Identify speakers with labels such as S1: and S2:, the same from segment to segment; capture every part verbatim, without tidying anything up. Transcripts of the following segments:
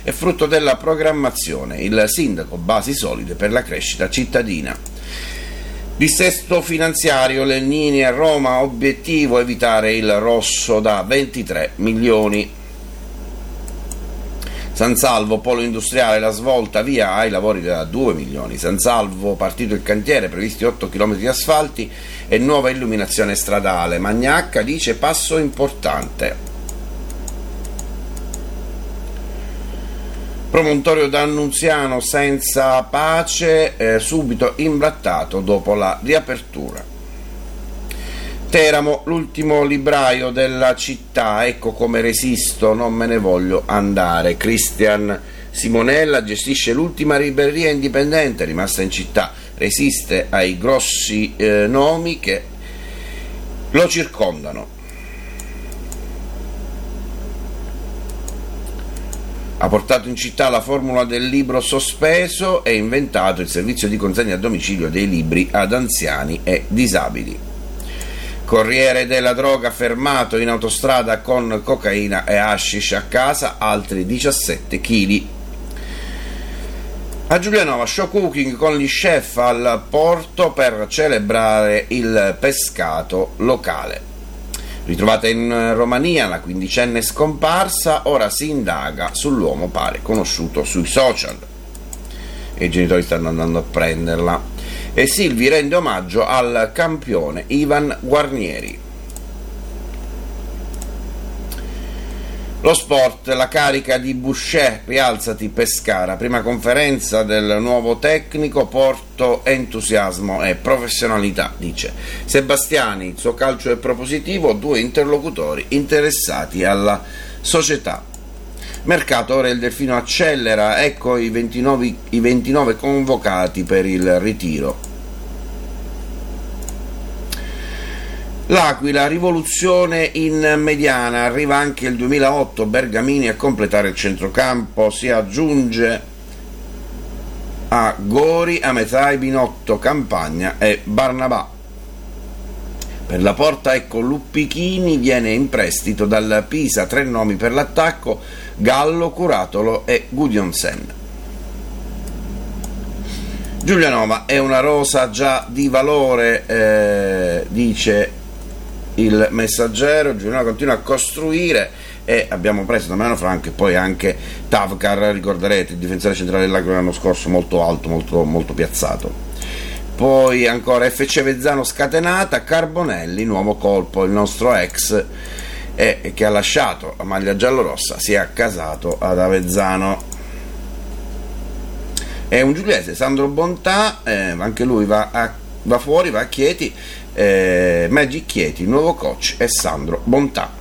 S1: è frutto della programmazione. Il sindaco, basi solide per la crescita cittadina. Dissesto finanziario, Legnini a Roma, obiettivo evitare il rosso da ventitré milioni. San Salvo, polo industriale, la svolta, via ai lavori da due milioni. San Salvo, partito il cantiere, previsti otto chilometri di asfalti e nuova illuminazione stradale. Magnacca dice passo importante. Promontorio d'Annunziano senza pace, eh, subito imbrattato dopo la riapertura. Teramo, l'ultimo libraio della città, ecco come resisto, non me ne voglio andare. Cristian Simonella gestisce l'ultima libreria indipendente rimasta in città, resiste ai grossi eh, nomi che lo circondano. Ha portato in città la formula del libro sospeso e inventato il servizio di consegna a domicilio dei libri ad anziani e disabili. Corriere della droga fermato in autostrada con cocaina e hashish a casa, altri diciassette chili. A Giulianova, show cooking con gli chef al porto per celebrare il pescato locale. Ritrovata in Romania la quindicenne scomparsa, ora si indaga sull'uomo pare conosciuto sui social. E i genitori stanno andando a prenderla. E Silvi rende omaggio al campione Ivan Guarnieri. Lo sport, la carica di Boucher, rialzati Pescara, prima conferenza del nuovo tecnico, porto entusiasmo e professionalità, dice Sebastiani, il suo calcio è propositivo, due interlocutori interessati alla società. Mercato, ora il Delfino accelera, ecco i ventinove, i ventinove convocati per il ritiro. L'Aquila, rivoluzione in mediana, arriva anche il duemilaotto, Bergamini a completare il centrocampo, si aggiunge a Gori, a metà Binotto, Campagna e Barnabà. Per la porta ecco Luppichini, viene in prestito dal Pisa, tre nomi per l'attacco, Gallo, Curatolo e Gudjonsen. Giulianova è una rosa già di valore, eh, dice il Messaggero. Giulianova continua a costruire e abbiamo preso da Milano Franco e poi anche Tavkar, ricorderete, il difensore centrale dell'Aquila l'anno scorso, molto alto, molto, molto piazzato. Poi ancora F C Vezzano scatenata, Carbonelli, nuovo colpo, il nostro ex eh, che ha lasciato la maglia giallorossa, si è accasato ad Avezzano. È un giuliese, Sandro Bontà, eh, anche lui va, a, va fuori, va a Chieti, eh, Magic Chieti, nuovo coach è Sandro Bontà.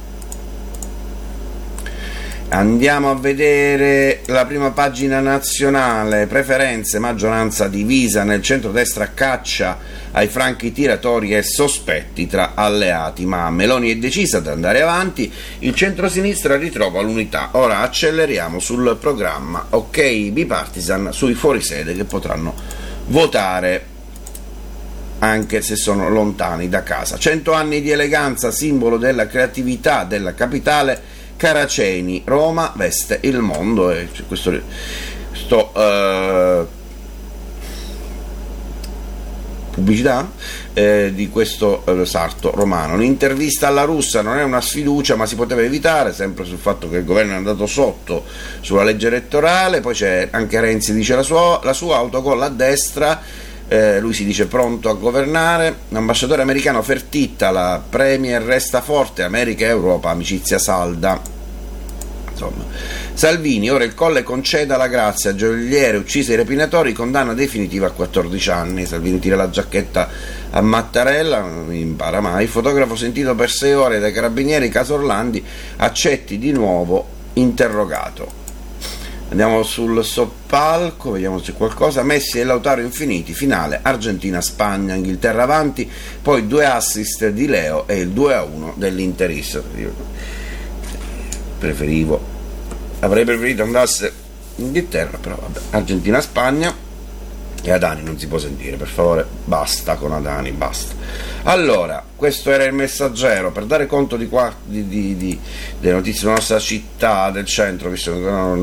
S1: Andiamo a vedere la prima pagina nazionale, preferenze, maggioranza divisa, nel centrodestra caccia ai franchi tiratori e sospetti tra alleati, ma Meloni è decisa ad andare avanti, il centrosinistra ritrova l'unità. Ora acceleriamo sul programma, ok bipartisan sui fuorisede che potranno votare anche se sono lontani da casa. Cento anni di eleganza, simbolo della creatività della capitale. Caraceni, Roma veste il mondo, e questo, questo uh, pubblicità eh, di questo uh, sarto romano. Un'intervista alla Russa, non è una sfiducia ma si poteva evitare, sempre sul fatto che il governo è andato sotto sulla legge elettorale. Poi c'è anche Renzi, dice la sua, la sua autogol a destra, eh, lui si dice pronto a governare. L'ambasciatore americano Fertitta, la Premier resta forte, America e Europa, amicizia salda. Insomma, Salvini, ora il Colle conceda la grazia, Gioielliere uccise i rapinatori, condanna definitiva a quattordici anni. Salvini tira la giacchetta a Mattarella, non impara mai. Fotografo sentito per sei ore dai carabinieri, caso Orlandi, accetti di nuovo interrogato. Andiamo sul soppalco, vediamo se c'è qualcosa. Messi e Lautaro infiniti, finale Argentina-Spagna, Inghilterra avanti, poi due assist di Leo e il due a uno dell'Interista. Io preferivo, avrei preferito andasse in Inghilterra, però vabbè, Argentina-Spagna. E Adani non si può sentire, per favore, basta con Adani, basta. Allora, questo era il Messaggero, per dare conto di, qua, di, di, di delle notizie della nostra città, del centro, visto che non